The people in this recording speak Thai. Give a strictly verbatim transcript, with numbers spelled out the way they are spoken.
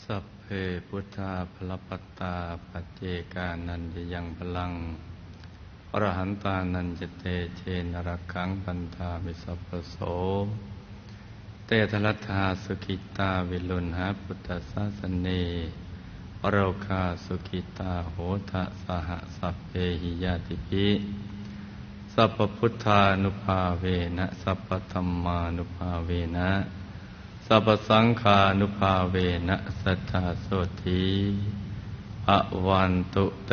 สัพเพพุทธาภลปัตตาปัจเจกานันจะยังพลังอรหันตานันจะเตเชนรักขังปันธามิสัพพโสเตทลัทธาสุขิตาวิลุณหาพุทธศาสเนโรคาสุขิตาโหทะสหสัพเพหิยาติภิสัพพพุทธานุภาเวนะสัพพธัมมานุภาเวนะสัพพสังฆานุภาเวนะสัทธาโสธีอวันตุเต